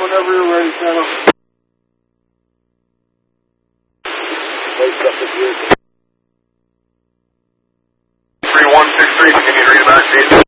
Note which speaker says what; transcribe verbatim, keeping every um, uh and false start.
Speaker 1: whenever you're ready, Shadow.
Speaker 2: three one six three, can you read back, please?